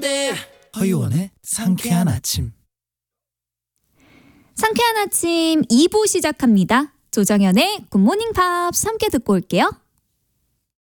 허유원의 상쾌한 아침. 상쾌한 아침 2부 시작합니다. 조정현의 굿모닝 팝스 함께 듣고 올게요.